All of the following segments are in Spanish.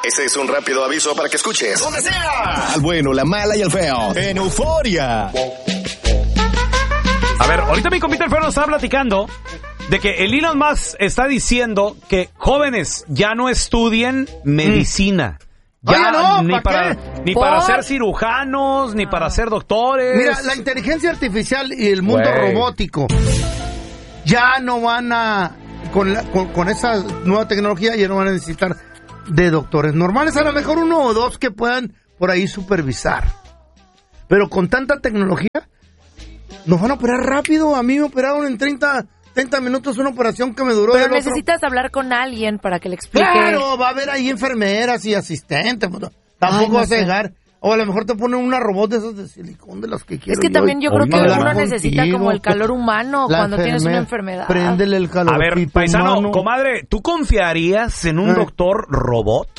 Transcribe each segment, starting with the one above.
Este es un rápido aviso para que escuches donde sea al bueno, la mala y el feo en Euforia. A ver, ahorita mi compita el feo nos está platicando de que el Elon Musk está diciendo que jóvenes ya no estudien medicina. Ya no, ni para ser cirujanos, ni para ser doctores. Mira, la inteligencia artificial y el mundo robótico ya no van a... Con esa nueva tecnología ya no van a necesitar de doctores normales. A lo mejor uno o dos que puedan por ahí supervisar. Pero con tanta tecnología, nos van a operar rápido. A mí me operaron en 30 minutos una operación que me duró. Pero necesitas hablar con alguien para que le explique. Claro, va a haber ahí enfermeras y asistentes. Tampoco vas a llegar. O a lo mejor te ponen una robot de esas de silicón de las que quiero. Es que también yo creo que uno necesita como el calor humano cuando tienes una enfermedad. Préndele el calor. A ver, paisano, comadre, ¿tú confiarías en un doctor robot?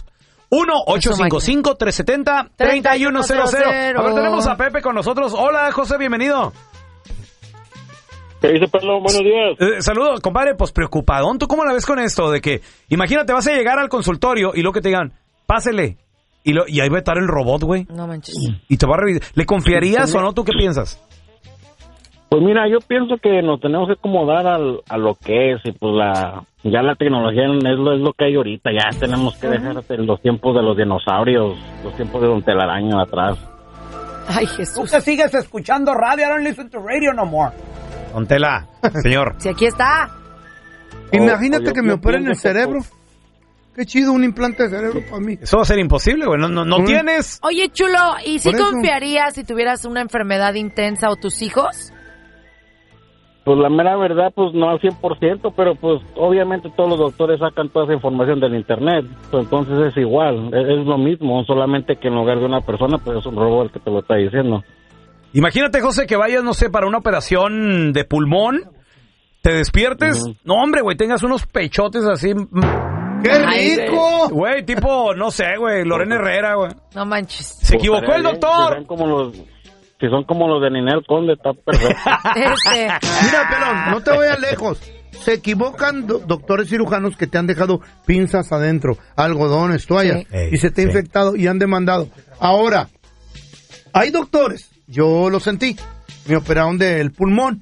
1-855-370-3100. A ver, tenemos a Pepe con nosotros. Hola, José, bienvenido. ¿Qué dice, Pablo? Buenos días. Saludos, compadre, pues preocupadón. ¿Tú cómo la ves con esto? De que, imagínate, vas a llegar al consultorio y luego que te digan, pásele. Y ahí va a estar el robot, güey. No manches. Y te va a revisar. ¿Le confiarías o no? ¿Tú qué piensas? Pues mira, yo pienso que nos tenemos que acomodar a lo que es. Y pues ya la tecnología es lo que hay ahorita. Ya tenemos que dejar los tiempos de los dinosaurios, los tiempos de Don Telaraño atrás. Ay, Jesús. Tú que sigues escuchando radio, I don't listen to radio no more. Don Tela, señor. Si aquí está. Imagínate que me operen el cerebro. Qué chido un implante de cerebro para mí. Eso va a ser imposible, güey. No tienes. Oye, chulo, ¿y si confiarías si tuvieras una enfermedad intensa o tus hijos? Pues la mera verdad, pues no al 100%, pero pues obviamente todos los doctores sacan toda esa información del internet. Pues, entonces es igual, es lo mismo, solamente que en lugar de una persona, pues es un robot el que te lo está diciendo. Imagínate, José, que vayas, no sé, para una operación de pulmón, te despiertes, no hombre, güey, tengas unos pechotes así. ¡Qué rico! Güey, tipo, no sé, güey, Lorena Herrera, güey. No manches. Se equivocó el doctor. Si son como los de Ninel Conde, está perfecto. Mira, pelón, no te vayas lejos. Se equivocan doctores cirujanos que te han dejado pinzas adentro, algodones, toallas, y se te ha infectado y han demandado. Ahora, hay doctores, yo lo sentí, me operaron del pulmón,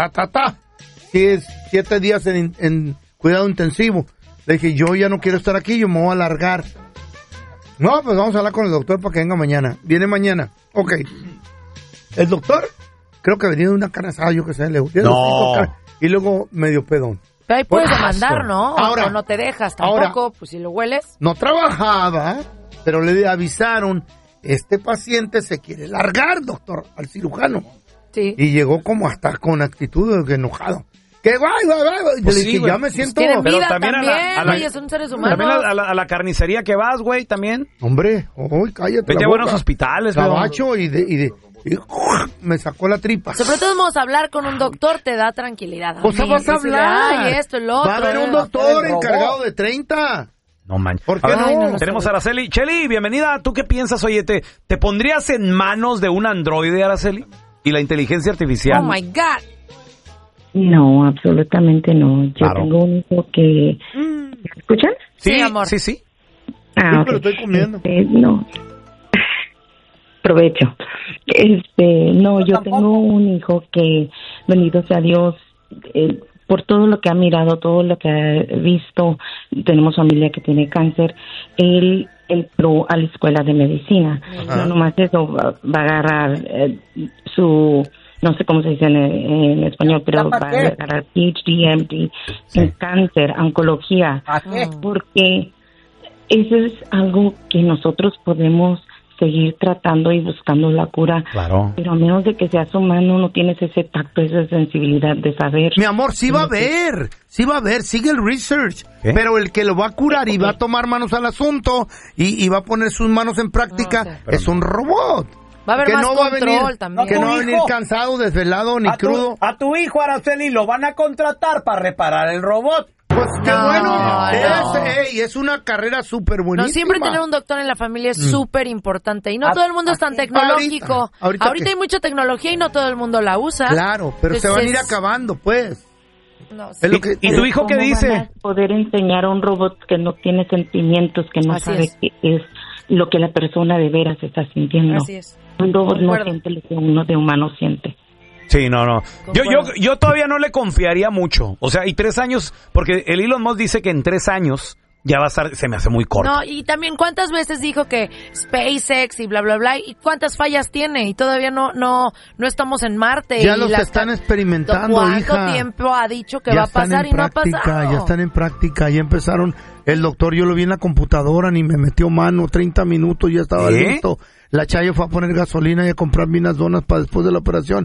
7 días en cuidado intensivo. Le dije, yo ya no quiero estar aquí, yo me voy a alargar. No, pues vamos a hablar con el doctor para que venga mañana. Viene mañana. Ok. El doctor, creo que venía de una carne asada, yo que sé, y luego medio pedón. Pero ahí puedes demandar, ¿no? Ahora, o no te dejas tampoco, pues si lo hueles. No trabajaba, pero le avisaron, este paciente se quiere largar, doctor, al cirujano. Sí. Y llegó como hasta con actitud de enojado. ¡Qué guay! Pues le dije, ya me siento... Tienen vida pero también oye, son seres humanos. También a la carnicería que vas, güey, también. Hombre, cállate. Vete a buenos hospitales, güey. Gabacho y me sacó la tripa. Sobre todo vamos a hablar con un doctor, te da tranquilidad. O sea, vas a hablar. Esto, el otro. Va a haber un doctor encargado de 30. No manches. ¿Por qué no? Tenemos a Araceli. Cheli, bienvenida. ¿Tú qué piensas? Oye, ¿te pondrías en manos de un androide, Araceli? Y la inteligencia artificial. Oh, my God. No, absolutamente no. Yo tengo un hijo que... ¿Escuchan? Sí, amor. Sí. Ah, pero estoy comiendo. No. Provecho. No, yo tengo un hijo que, bendito sea Dios, por todo lo que ha mirado, todo lo que ha visto, tenemos familia que tiene cáncer, él entró a la escuela de medicina. No nomás eso, va a agarrar su... No sé cómo se dice en español, pero va a agarrar PhD, MD en cáncer, oncología. Porque eso es algo que nosotros podemos seguir tratando y buscando la cura. Claro. Pero a menos de que seas humano, no tienes ese tacto, esa sensibilidad de saber. Mi amor, sí va a haber, sigue el research. ¿Qué? Pero el que lo va a curar y va a tomar manos al asunto y va a poner sus manos en práctica es un robot. Va a haber más control también. Que no va a venir cansado, desvelado, ni crudo. A tu hijo, Araceli, lo van a contratar para reparar el robot. Pues qué bueno. Es una carrera súper buenísima. No, siempre tener un doctor en la familia es súper importante. Y no todo el mundo es tan tecnológico. Ahorita hay mucha tecnología y no todo el mundo la usa. Claro, pero se van a ir acabando, pues. No, Es lo que- ¿Y tu hijo qué ¿Cómo dice? van a poder enseñar a un robot que no tiene sentimientos, que no Así sabe es. qué es lo que la persona de veras está sintiendo? Así es. Un robot no Concuerdo. siente lo que uno de humano siente. Sí, no. Concuerdo. Yo todavía no le confiaría mucho. O sea, y 3 años, porque el Elon Musk dice que en 3 años ya va a estar, se me hace muy corto. No, y también cuántas veces dijo que SpaceX y bla, bla, bla, y cuántas fallas tiene, y todavía no estamos en Marte. Ya y los las están ca- experimentando, ¿Cuánto hija. tiempo ha dicho que Ya va a están pasar en y no ha práctica, pasado? ya están en práctica, ya empezaron. El doctor, yo lo vi en la computadora, ni me metió mano, 30 minutos, ya estaba ¿Eh? listo. La Chayo fue a poner gasolina y a comprar unas donas para después de la operación.